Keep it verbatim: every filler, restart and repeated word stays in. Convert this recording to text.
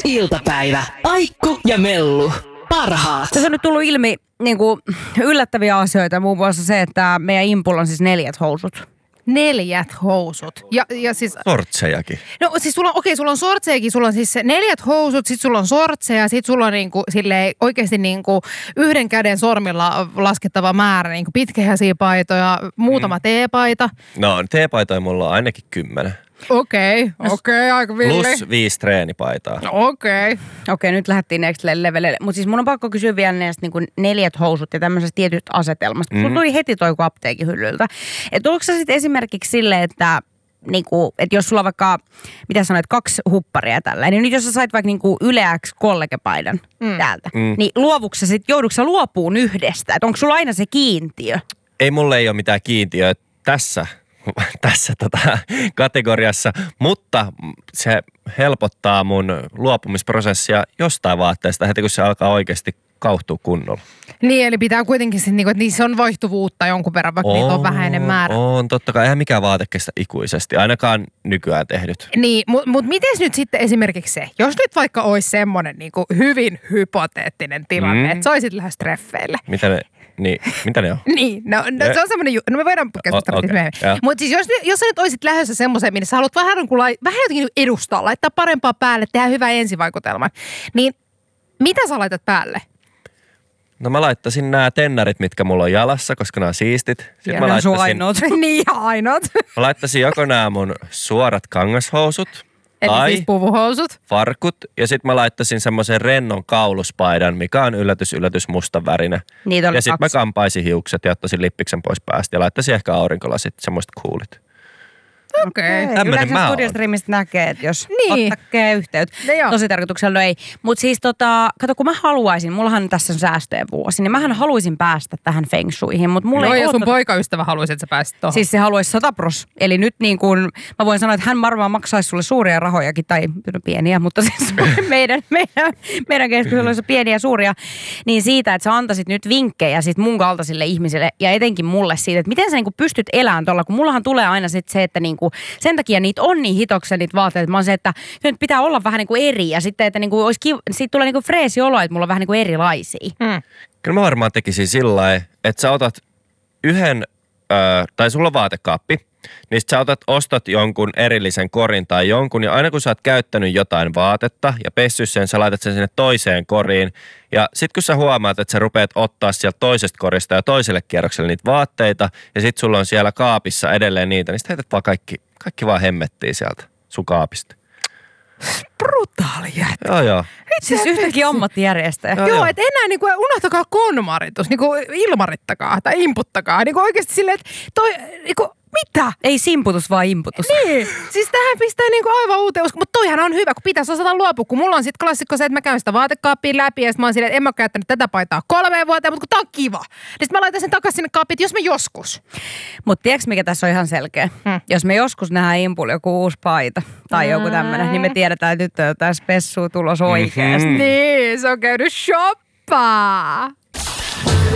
iltapäivä. Aikku ja Mellu. Parhaat. Tässä on nyt tullut ilmi niin kuin, yllättäviä asioita, muun muassa se, että meidän impulla on siis neljät housut. Neljät housut. Ja, ja siis... Sortsejakin. No siis sulla on, okei, sulla on sortsejakin, sulla on siis neljät housut, sit sulla on sortseja, sit sulla on niinku, silleen, oikeasti niinku yhden käden sormilla laskettava määrä niinku pitkähäisiä paitoja, muutama mm. teepaita. No teepaitoja mulla on ainakin kymmenen. Okei, okay, okei, okay, aika villi. Plus viisi treenipaitaa. Okei. Okay. Okei, nyt lähdettiin next levelille. Mutta siis mun on pakko kysyä vielä näistä niinku neljät housut ja tämmöisestä tietystä asetelmasta. Mm. Mulla tuli heti toi kuin apteekin hyllyltä. Että onko se sitten esimerkiksi silleen, että niinku, et jos sulla on vaikka, mitä sanoit, kaksi hupparia tällä, niin nyt jos sä sait vaikka niinku Yle X kollegepaidan mm. täältä, mm. niin luovuksä sitten, joudutko luopuun yhdestä? Että onko sulla aina se kiintiö? Ei, mulle ei ole mitään kiintiöä tässä. tässä tota, kategoriassa, mutta se helpottaa mun luopumisprosessia jostain vaatteesta heti, kun se alkaa oikeasti kauhtua kunnolla. Niin, eli pitää kuitenkin sitten, niin että niissä on vaihtuvuutta jonkun verran, vaikka on, niitä on vähäinen määrä. On, totta kai. Eihän mikään vaate kestä ikuisesti, ainakaan nykyään tehdyt. Niin, mutta mut miten nyt sitten esimerkiksi se, jos nyt vaikka olisi semmoinen niin kuin hyvin hypoteettinen tilanne, mm. että sä olisit lähes treffeille. Mitä ne... Niin, mitä ne on? niin, no, no se on semmoinen, no me voidaan keskustella okay, myöhemmin. Mutta siis jos, jos sä nyt olisit lähdössä semmoiseen, minne sä haluat vähän, vähän jotenkin edustaa, laittaa parempaa päälle, tehdä hyvää ensivaikutelman, niin mitä sä laitat päälle? No mä laittaisin nämä tennarit, mitkä mulla on jalassa, koska nämä on siistit. Sitten ja mä laittaisin, sun ainoat. niin, ainoat. Mä laittaisin joko nämä mun suorat kangashousut. Eli tai siis puvuhousut. Farkut. Ja sitten mä laittaisin semmoisen rennon kauluspaidan, mikä on yllätys, yllätys mustan värinen. Ja sitten mä kampaisin hiukset ja ottaisin lippiksen pois päästä. Ja laittaisin ehkä aurinkolasit, semmoiset kuulit. Okei. Okay. Tämmönen mä oon. Studiostreamista näkee, että jos niin. ottakee yhteyttä. No tosi tarkoituksella no ei. Mutta siis tota, kato kun mä haluaisin, mullahan tässä on säästöjen vuosi, niin mähän haluaisin päästä tähän feng shuihin. Mut mulla no ei ja sun tot... poikaystävä haluaisi, että sä pääsit tohon. Siis se haluaisi sata pros. Eli nyt niin kuin, mä voin sanoa, että hän varmaan maksaisi sulle suuria rahojakin, tai no pieniä, mutta siis meidän, meidän, meidän keskusteluissa pieniä ja suuria. Niin siitä, että sä antaisit nyt vinkkejä sit mun kaltaisille ihmisille ja etenkin mulle siitä, että miten sä niinku pystyt elämään tuolla, kun mullahan tulee aina sit se, että niinku, sen takia niitä on niin hitoksen niitä vaatteita. Mä oon se, että nyt pitää olla vähän niin kuin eri ja sitten, että niin kuin olisi kiva, siitä tulee niin kuin freesi olo, että mulla on vähän niin kuin erilaisia. Mm. Kyllä mä varmaan tekisin sillä lailla, että sä otat yhden, äh, tai sulla on vaatekaappi, niin sä otat, ostat jonkun erillisen korin tai jonkun, ja aina kun sä oot käyttänyt jotain vaatetta ja pessyt sen, sä laitat sen sinne toiseen koriin, ja sit kun sä huomaat, että sä rupeat ottaa sieltä toisesta korista ja toiselle kierrokselle niitä vaatteita, ja sit sulla on siellä kaapissa edelleen niitä, niin sit heität vaan kaikki, kaikki vaan hemmettiin sieltä sun kaapista. Brutaali jättä. Joo, joo. Siis yhtäkkiä ammattijärjestäjä. Joo, joo että enää niinku, unohtakaa konmaritus, niinku ilmarittakaa tai imputtakaa. Niinku oikeasti silleen, että toi, niinku, mitä? Ei simputus, vaan imputus. Niin, siis tähän pistää niinku aivan uuteen usko, mutta toihan on hyvä, kun pitäisi osata luopua, kun mulla on sit klassikko se, että mä käyn sitä vaatekaappiin läpi ja sit mä oon silleen, että en mä ole käyttänyt tätä paitaa kolmeen vuoteen, mutta kun tää on kiva. Niin sit mä laitan sen takaisin sinne kaappiin, jos mä joskus. Mutta tiedätkö mikä tässä on ihan selkeä? Hmm. Jos me joskus nähdään impulla joku uusi paita tai hmm. joku tämmönen, niin me tiedetään, että nyt on jotain spessua tulos oikeasti. Mm-hmm. Niin, se on käynyt shoppaa.